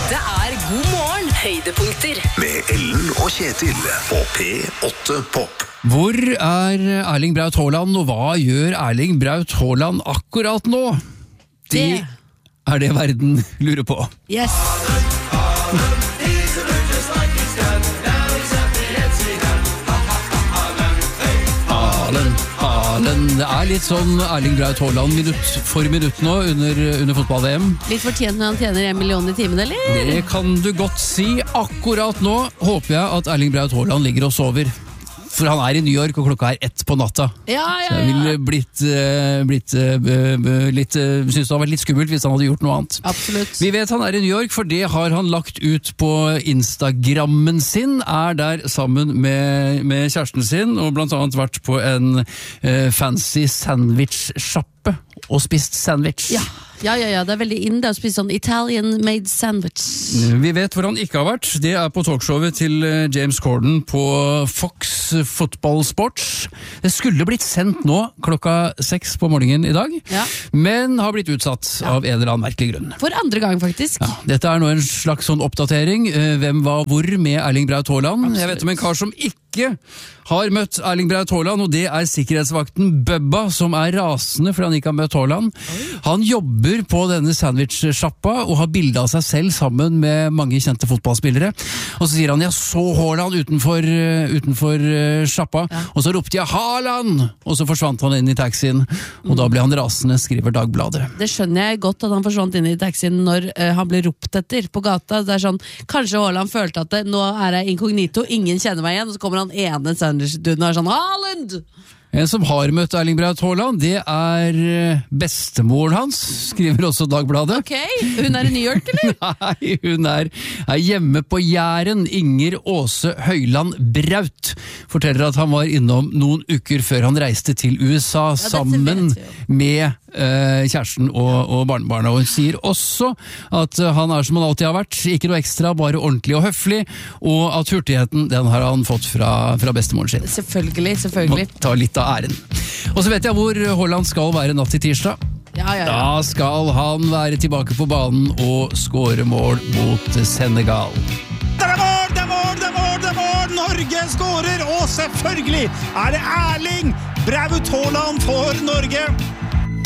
Dette God morgen, høydepunkter. Med Ellen og Kjetil på P8 Pop. Hvor Erling Braut Haaland, og hva gjør Erling Braut Haaland akkurat nå? Det det verden lurer på. Yes. Haaland. Det litt sånn Erling Braut Haaland minutt for minutt nå under fotball-VM. Litt fortjent når han tjener 1 million i timen, eller? Det kan du godt si. Akkurat nå håper jeg at Erling Braut Haaland ligger og sover. For han I New York, og klokka 1 på natta. Ja. Så jeg ville synes det hadde vært litt skummelt hvis han hadde gjort noe annet. Absolutt. Vi vet han I New York, for det har han lagt ut på Instagrammen sin, der sammen med kjæresten sin, og blant annet vært på en fancy sandwich-sjappe og spist sandwich. Ja, det veldig inn det å spise sånn Italian-made sandwich. Vi vet hvor han ikke har vært. Det på talkshowet til James Corden på Fox Football Sports. Det skulle blitt sendt nå klokka 6 på morgenen I dag, men har blitt utsatt av en eller annen merkelig grunn. For andre gang, faktisk. Ja, dette nå en slags sånn oppdatering. Hvem var hvor med Erling Braut Haaland? Absolutt. Jeg vet om en kar som ikke har møtt Erling Braut Haaland, og det sikkerhetsvakten Bubba, som rasende fordi han ikke har møtt Haaland. Han jobber på denne sandwich-sjappa og har bildet av seg selv sammen med mange kjente fotballspillere. Og så sier han, jeg så Haaland utenfor sjappa, og så ropte jeg Haaland! Og så forsvant han inn I taxien, og da ble han rasende, skriver Dagbladet. Det skjønner jeg godt at han forsvant inn I taxien når han ble ropt etter på gata. Det sånn, kanskje Haaland følte at nå jeg inkognito, ingen kjenner meg igjen, og så kommer han ene sandwich-duden og sånn, Haaland! En som har møtt Erling Braut Haaland, det bestemoren hans, skriver også Dagbladet. Ok, hun I New York, eller? Nei, hun er hjemme på Jæren. Inger Åse Høyland Braut forteller at han var innom noen uker før han reiste til USA sammen med kjæresten og barnebarna. Og hun sier også at han som han alltid har vært, ikke noe ekstra, bare ordentlig og høflig, og at hurtigheten, den har han fått fra bestemoren sin. Selvfølgelig. Må ta litt av æren. Og så vet jeg hvor Haaland skal være natt til tirsdag. Ja. Da skal han være tilbake på banen og score mål mot Senegal. Det mål! Norge skårer, og selvfølgelig det Erling Braut Haaland for Norge.